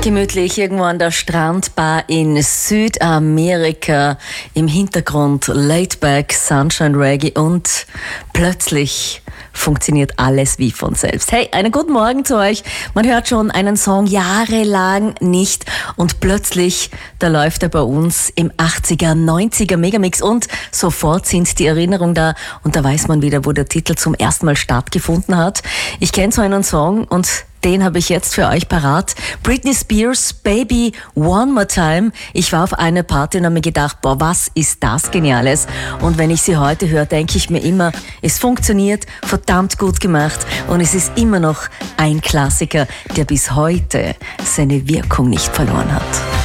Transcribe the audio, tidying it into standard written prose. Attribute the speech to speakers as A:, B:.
A: Gemütlich irgendwo an der Strandbar in Südamerika. Im Hintergrund Laidback, Sunshine Reggae und plötzlich funktioniert alles wie von selbst. Hey, einen guten Morgen zu euch. Man hört schon einen Song jahrelang nicht und plötzlich, da läuft er bei uns im 80er, 90er Megamix und sofort sind die Erinnerungen da und da weiß man wieder, wo der Titel zum ersten Mal stattgefunden hat. Ich kenne so einen Song und den habe ich jetzt für euch parat. Britney Spears, Baby One More Time. Ich war auf einer Party und habe mir gedacht, boah, was ist das Geniales? Und wenn ich sie heute höre, denke ich mir immer, es funktioniert, verdammt gut gemacht und es ist immer noch ein Klassiker, der bis heute seine Wirkung nicht verloren hat.